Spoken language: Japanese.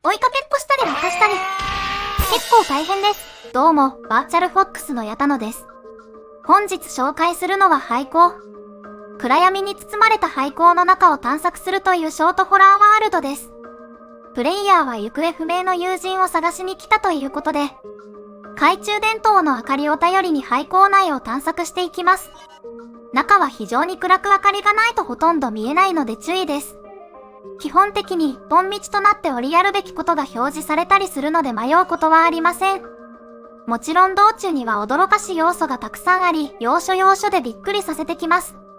追いかけっこしたり落下したり。結構大変です。どうも、バーチャルフォックスの矢田野です。本日紹介するのは廃校。暗闇に包まれた廃校の中を探索するというショートホラーワールドです。プレイヤーは行方不明の友人を探しに来たということで、懐中電灯の明かりを頼りに廃校内を探索していきます。中は非常に暗く明かりがないとほとんど見えないので注意です。基本的に一本道となっておりやるべきことが表示されたりするので迷うことはありません。もちろん道中には驚かし要素がたくさんあり、要所要所でびっくりさせてきます。